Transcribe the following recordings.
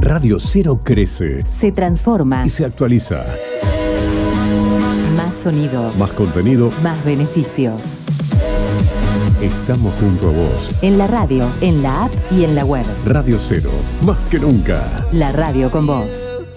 Radio Cero crece, se transforma y se actualiza. Más sonido, Más contenido, más beneficios. Estamos junto a vos. En la radio, en la app y en la web. Radio Cero, más que nunca. La radio con vos.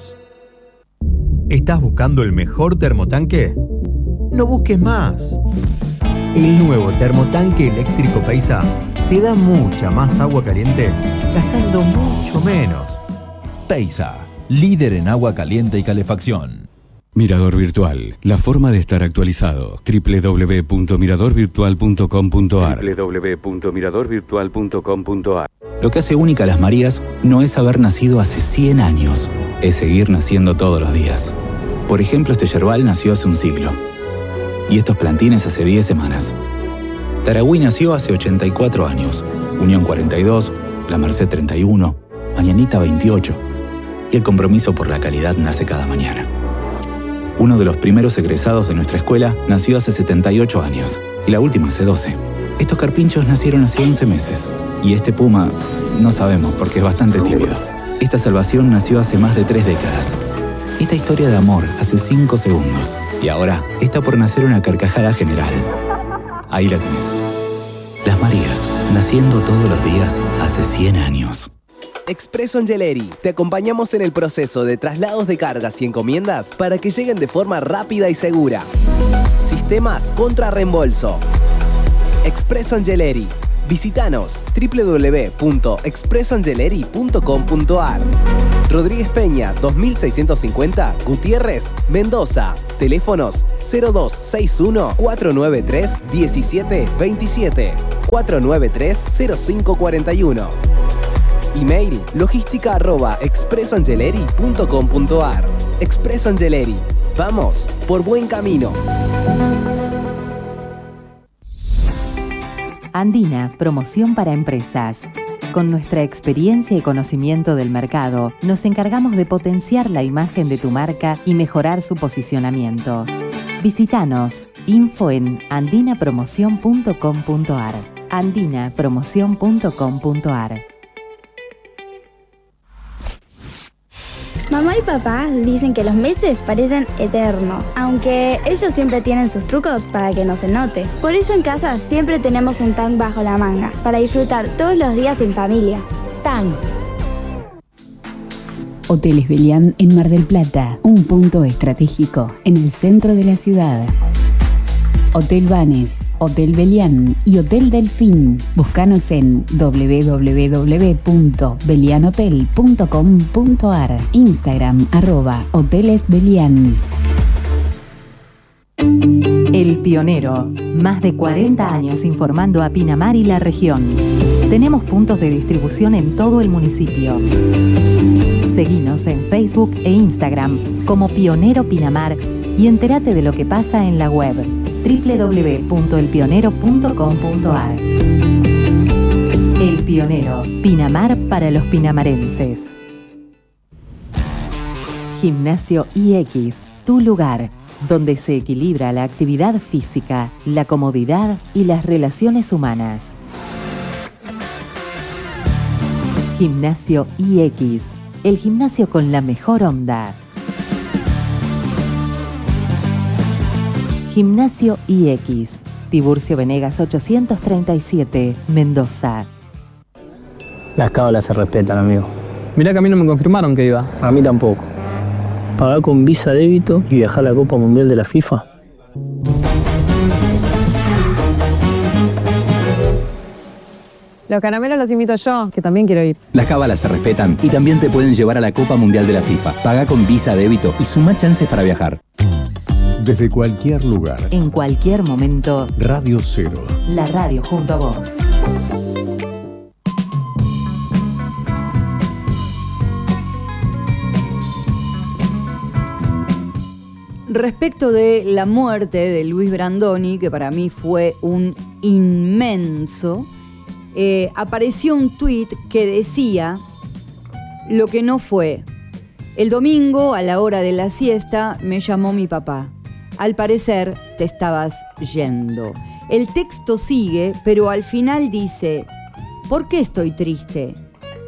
¿Estás buscando el mejor termotanque? No busques más. El nuevo termotanque eléctrico Paisa te da mucha más agua caliente gastando mucho menos. Paisa, líder en agua caliente y calefacción. Mirador Virtual, la forma de estar actualizado. www.miradorvirtual.com.ar www.miradorvirtual.com.ar. Lo que hace única a las Marías no es haber nacido hace 100 años, es seguir naciendo todos los días. Por ejemplo, este yerbal nació hace un siglo. Y estos plantines hace 10 semanas. Taragüí nació hace 84 años. Unión 42, La Merced 31, Mañanita 28. Y el compromiso por la calidad nace cada mañana. Uno de los primeros egresados de nuestra escuela nació hace 78 años. Y la última hace 12. Estos carpinchos nacieron hace 11 meses. Y este puma, no sabemos porque es bastante tímido. Esta salvación nació hace más de 3 décadas. Esta historia de amor hace 5 segundos. Y ahora está por nacer una carcajada general. Ahí la tenés. Las Marías, naciendo todos los días hace 100 años. Expreso Angeleri. Te acompañamos en el proceso de traslados de cargas y encomiendas para que lleguen de forma rápida y segura. Sistemas contra reembolso. Expreso Angeleri. Visítanos www.expresoangeleri.com.ar. Rodríguez Peña, 2650, Gutiérrez, Mendoza. Teléfonos 0261-493-1727, 493-0541. Email logística@expresoangeleri.com.ar. Expreso Angeleri. Vamos por buen camino. Andina, promoción para empresas. Con nuestra experiencia y conocimiento del mercado, nos encargamos de potenciar la imagen de tu marca y mejorar su posicionamiento. Visítanos, info en andinapromoción.com.ar. andinapromoción.com.ar. Mamá y papá dicen que los meses parecen eternos, aunque ellos siempre tienen sus trucos para que no se note. Por eso en casa siempre tenemos un Tang bajo la manga, para disfrutar todos los días en familia. Tang. Hoteles Belián en Mar del Plata, un punto estratégico en el centro de la ciudad. Hotel Banes, Hotel Belián y Hotel Delfín. Búscanos en www.belianhotel.com.ar. Instagram @hotelesbelián. El Pionero. Más de 40 años informando a Pinamar y la región. Tenemos puntos de distribución en todo el municipio. Seguinos en Facebook e Instagram como Pionero Pinamar y entérate de lo que pasa en la web www.elpionero.com.ar. El Pionero, Pinamar para los pinamarenses. Gimnasio IX, tu lugar, donde se equilibra la actividad física, la comodidad y las relaciones humanas. Gimnasio IX, el gimnasio con la mejor onda. Gimnasio IX, Tiburcio Venegas 837, Mendoza. Las cábalas se respetan, amigo. Mirá que a mí no me confirmaron que iba. A mí tampoco. Pagar con Visa Débito y viajar a la Copa Mundial de la FIFA. Los caramelos los invito yo, que también quiero ir. Las cábalas se respetan y también te pueden llevar a la Copa Mundial de la FIFA. Paga con Visa Débito y suma chances para viajar. Desde cualquier lugar. En cualquier momento. Radio Cero. La radio junto a vos. Respecto de la muerte de Luis Brandoni, que para mí fue un inmenso, apareció un tuit que decía lo que no fue. El domingo, a la hora de la siesta, me llamó mi papá. Al parecer, te estabas yendo. El texto sigue, pero al final dice: ¿por qué estoy triste?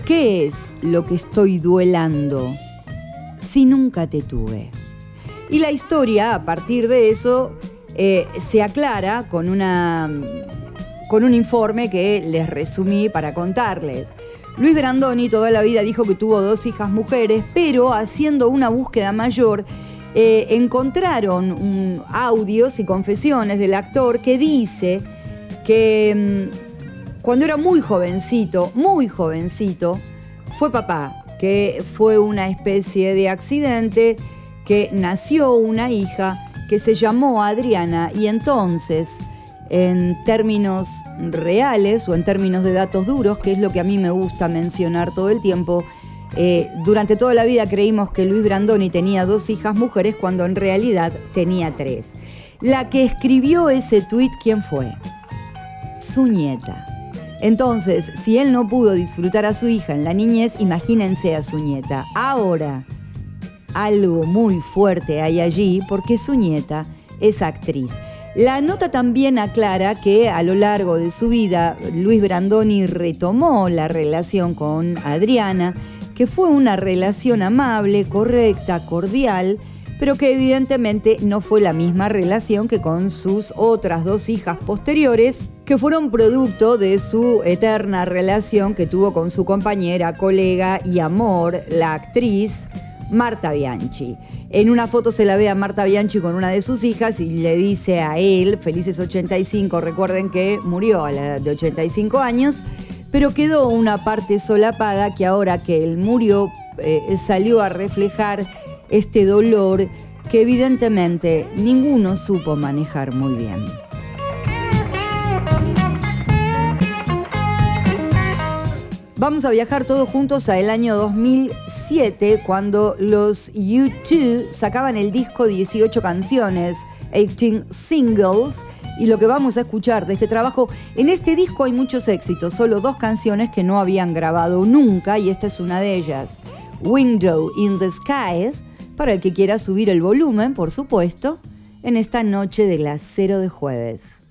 ¿Qué es lo que estoy duelando si nunca te tuve? Y la historia, a partir de eso, se aclara con un informe que les resumí para contarles. Luis Brandoni toda la vida dijo que tuvo 2 hijas mujeres, pero haciendo una búsqueda mayor, encontraron audios y confesiones del actor que dice que cuando era muy jovencito, fue papá, que fue una especie de accidente, que nació una hija que se llamó Adriana, y entonces, en términos reales o en términos de datos duros, que es lo que a mí me gusta mencionar todo el tiempo, durante toda la vida creímos que Luis Brandoni tenía 2 hijas mujeres cuando en realidad tenía 3. La que escribió ese tuit, ¿quién fue? Su nieta. Entonces, si él no pudo disfrutar a su hija en la niñez, imagínense a su nieta. Ahora, algo muy fuerte hay allí porque su nieta es actriz. La nota también aclara que a lo largo de su vida, Luis Brandoni retomó la relación con Adriana, que fue una relación amable, correcta, cordial, pero que evidentemente no fue la misma relación que con sus otras 2 hijas posteriores, que fueron producto de su eterna relación que tuvo con su compañera, colega y amor, la actriz Marta Bianchi. En una foto se la ve a Marta Bianchi con una de sus hijas y le dice a él, felices 85, recuerden que murió a la edad de 85 años, pero quedó una parte solapada que ahora que él murió salió a reflejar este dolor que evidentemente ninguno supo manejar muy bien. Vamos a viajar todos juntos al año 2007, cuando los U2 sacaban el disco 18 canciones, 18 singles, y lo que vamos a escuchar de este trabajo, en este disco hay muchos éxitos, solo 2 canciones que no habían grabado nunca, y esta es una de ellas, Window in the Skies, para el que quiera subir el volumen, por supuesto, en esta noche de las 0 de jueves.